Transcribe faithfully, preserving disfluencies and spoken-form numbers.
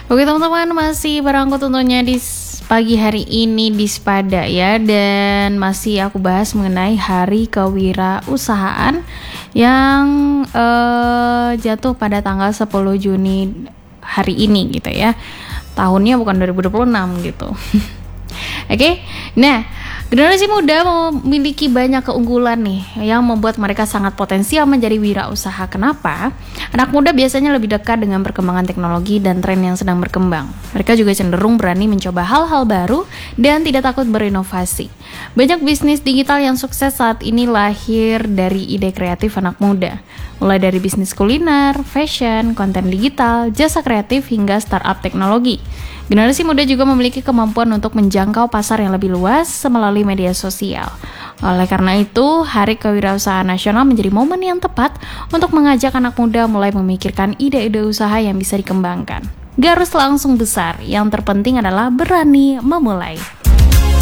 Oke teman-teman, masih bareng aku tentunya di pagi hari ini di Spada ya. Dan masih aku bahas mengenai hari kewirausahaan yang uh, jatuh pada tanggal sepuluh Juni hari ini gitu ya. Tahunnya bukan dua ribu dua puluh enam gitu. Oke, okay? Nah generasi muda memiliki banyak keunggulan nih yang membuat mereka sangat potensial menjadi wirausaha. Kenapa? Anak muda biasanya lebih dekat dengan perkembangan teknologi dan tren yang sedang berkembang. Mereka juga cenderung berani mencoba hal-hal baru dan tidak takut berinovasi. Banyak bisnis digital yang sukses saat ini lahir dari ide kreatif anak muda. Mulai dari bisnis kuliner, fashion, konten digital, jasa kreatif, hingga startup teknologi. Generasi muda juga memiliki kemampuan untuk menjangkau pasar yang lebih luas melalui media sosial. Oleh karena itu, Hari Kewirausahaan Nasional menjadi momen yang tepat untuk mengajak anak muda mulai memikirkan ide-ide usaha yang bisa dikembangkan. Gak harus langsung besar, yang terpenting adalah berani memulai.